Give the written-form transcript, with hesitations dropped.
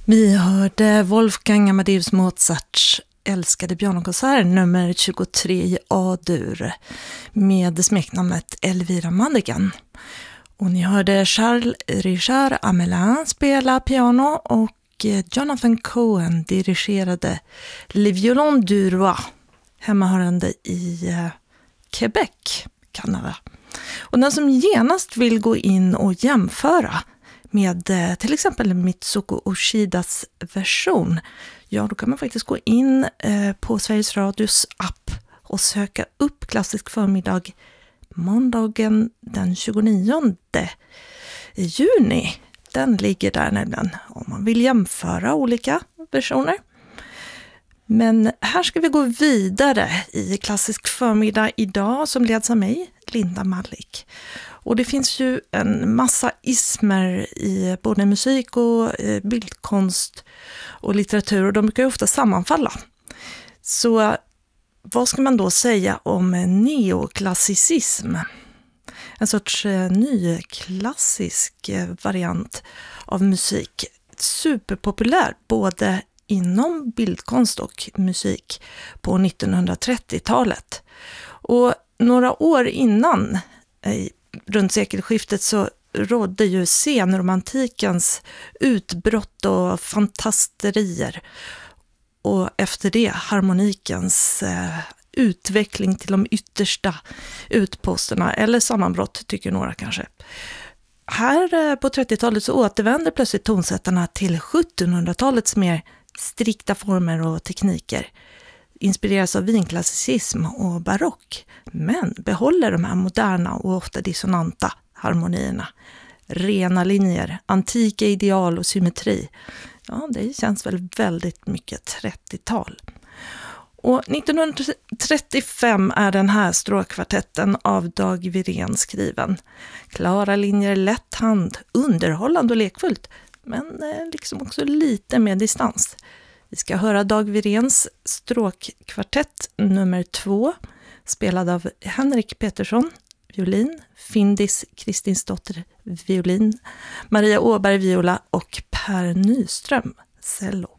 Vi hörde Wolfgang Amadeus Mozarts älskade pianokonsert nummer 23 i A-dur med smeknamnet Elvira Madigan. Och ni hörde Charles Richard Amelin spela piano och Jonathan Cohen dirigerade Le Violon du Roi, hemmahörande i Quebec, Kanada. Och den som genast vill gå in och jämföra med till exempel Mitsuko Oshidas version, ja då kan man faktiskt gå in på Sveriges Radios app och söka upp Klassisk förmiddag måndagen den 29 juni. Den ligger där nämligen om man vill jämföra olika versioner. Men här ska vi gå vidare i Klassisk förmiddag idag som leds av mig, Linda Mallik. Och det finns ju en massa ismer i både musik och bildkonst och litteratur och de brukar ju ofta sammanfalla. Så vad ska man då säga om neoklassicism? En sorts nyklassisk variant av musik. Superpopulär både inom bildkonst och musik på 1930-talet. Och några år innan, runt sekelskiftet, så rådde ju scenromantikens utbrott och fantasterier. Och efter det harmonikens utveckling till de yttersta utposterna, eller sammanbrott tycker några kanske. Här på 30-talet så återvänder plötsligt tonsättarna till 1700-talets mer strikta former och tekniker. Inspireras av vinklassicism och barock, men behåller de här moderna och ofta dissonanta harmonierna. Rena linjer, antika ideal och symmetri. Ja, det känns väl väldigt mycket 30-tal. Och 1935 är den här stråkkvartetten av Dag Wirén skriven. Klara linjer, lätt hand, underhållande och lekfullt, men liksom också lite med distans. Vi ska höra Dag Wiréns stråkkvartett nummer 2, spelad av Henrik Pettersson, violin, Findis Kristinsdotter, violin, Maria Åberg, viola och Per Nyström, cello.